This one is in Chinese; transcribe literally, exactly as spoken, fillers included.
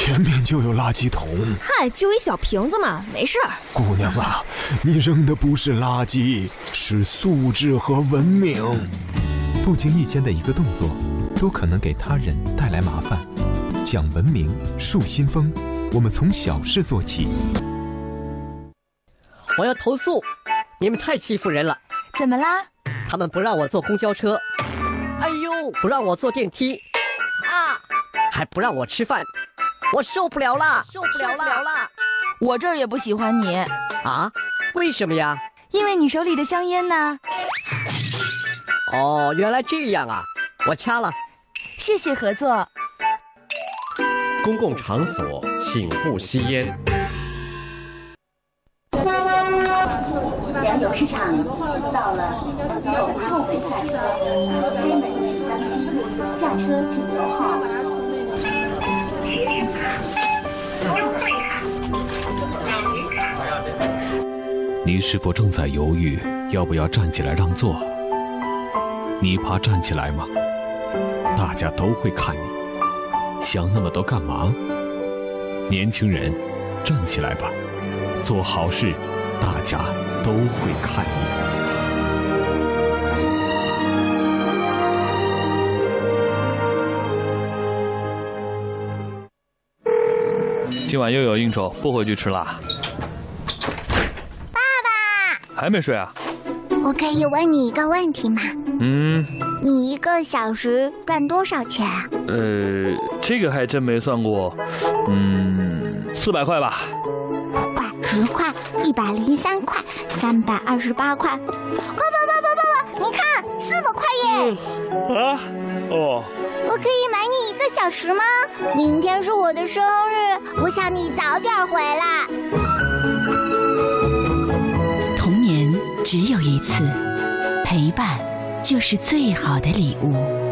前面就有垃圾桶。 嗨，就一小瓶子嘛，没事儿。 姑娘啊，你扔的不是垃圾，是素质和文明。 不经意间的一个动作，都可能给他人带来麻烦。讲文明，树新风，我们从小事做起。 我要投诉，你们太欺负人了。 怎么啦？ 他们不让我坐公交车，哎呦，不让我坐电梯，啊，还不让我吃饭，我受不了了，受不了了。 我这儿也不喜欢你啊？为什么呀？ 因为你手里的香烟呢。 哦，原来这样啊，我掐了。 谢谢合作。 公共场所请勿吸烟。 良友市场到了，请后门下车，开门请当心，下车请留号。 你是否正在犹豫要不要站起来让座？你怕站起来吗？大家都会看你，想那么多干嘛？年轻人，站起来吧，做好事，大家都会看你。 今晚又有应酬，不回去吃啦。 爸爸， 还没睡啊？ 我可以问你一个问题吗？ 嗯。 你一个小时赚多少钱啊？ 呃，这个还真没算过。嗯，四百块吧。 五块、十块、一百零三块、三百二十八块。爸爸爸爸爸爸，你看，四百块耶！ 啊？哦。 我可以买你一个小时吗？明天是我的生日，我想你早点回来。 童年只有一次，陪伴就是最好的礼物。